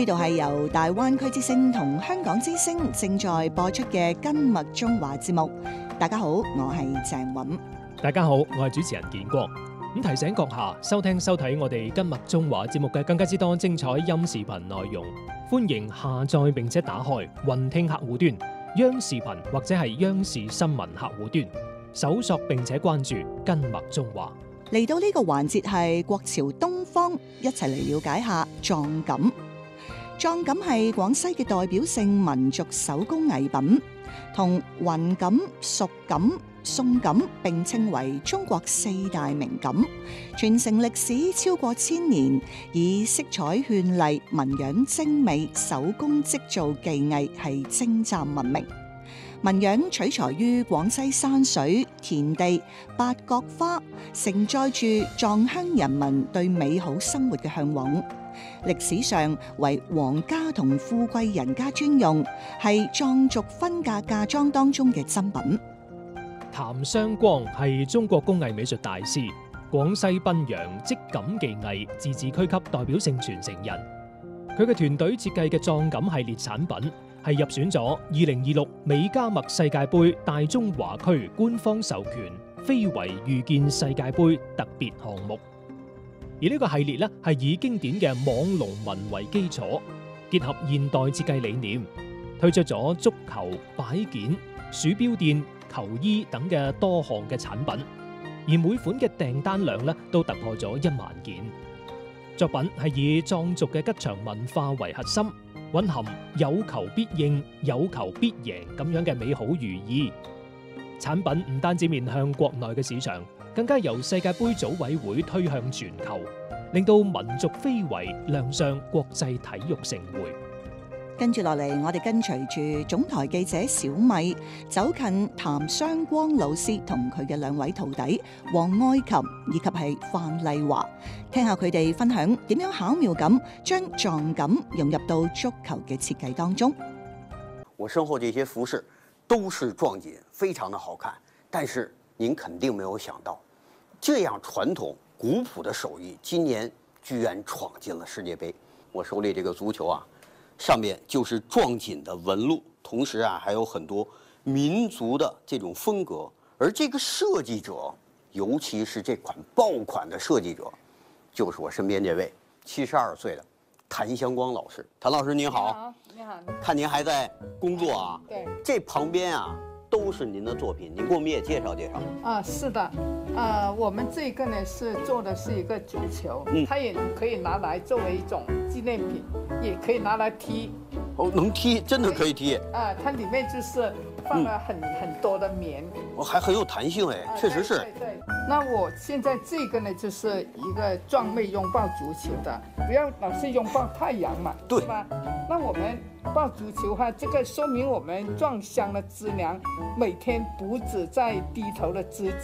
呢度係由大灣區之聲同香港之聲正在播出嘅今麥中華節目。大家好，我係鄭韻。 大家好，我係主持人建國。咁提醒閣下收聽收睇我哋今麥中華節目嘅更加之多精彩音視頻內容，歡迎下載並且打開雲聽客戶端、央視頻或者係央視新聞客戶端，搜索並且關注今麥中華。 嚟到呢個環節係國潮東方，一齊嚟了解下壯錦。壯錦係廣西嘅代表性民族手工藝品，同雲錦、蜀錦、宋錦並稱為中國四大名錦，傳承歷史超過1000年，以色彩絢麗、紋樣精美、手工織造技藝係精湛聞名。紋樣取材於廣西山水、田地、八角花，承載住壯鄉人民對美好生活嘅向往。歷史上為皇家同富貴人家專用，係壯族婚嫁嫁妝當中嘅珍品。 譚雙光係中國工藝美術大師，廣西賓陽織錦技藝自治區級代表性傳承人。佢嘅團隊設計嘅壯錦系列產品係入選咗2026美加墨世界盃大中華區官方授權非遺遇見世界盃特別項目。而呢個系列咧係以經典嘅網龍紋為基礎，結合現代設計理念，推出咗足球、擺件、鼠標墊、球衣等嘅多項嘅產品，而每款嘅訂單量咧都突破咗1萬件。作品係以壯族嘅吉祥文化為核心，蘊含有求必應、有求必贏咁樣嘅美好寓意。產品唔單止面向國內嘅市場，更加由世界盃組委會推向全球，令到民族非遺亮相國際體育盛會。 跟住落嚟，我哋跟隨住總台記者小米走近譚雙光老師同佢嘅2位徒弟黃愛琴以及係范麗華，聽下佢哋分享點樣巧妙咁將壯錦融入到足球嘅設計當中。 我身後這些服飾都是壯錦，非常的好看。但是您肯定沒有想到，這樣傳統古樸的手藝，今年居然闖進了世界盃。我手裏這個足球啊，上面就是壯錦的紋路，同時啊還有很多民族的這種風格。而這個設計者，尤其是這款爆款的設計者，就是我身邊這位72歲的譚雙光老師。譚老師您好。 你好。 看您還在工作啊？ 對。 這旁邊啊都是您的作品，您給我們也介紹介紹。 啊，是的。我們這個呢是做的是一個足球，它也可以拿來作為一種紀念品，也可以拿來踢。 哦，能踢，真的可以踢。 它裡面就是放了很多的棉， 還很有彈性哎，確實是。 對。那我現在這個呢就是一個壯妹擁抱足球的，不要老是擁抱太陽嘛， 對吧？那我們抱足球哈，這個說明我們壯鄉的資糧每天不止在低頭的支